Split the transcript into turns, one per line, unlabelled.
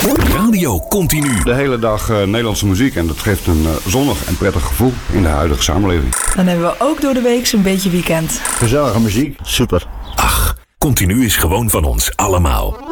Radio Continu.
De hele dag Nederlandse muziek en dat geeft een zonnig en prettig gevoel in de huidige samenleving.
Dan hebben we ook door de week zo'n beetje weekend.
Gezellige muziek, super.
Ach, Continu is gewoon van ons allemaal.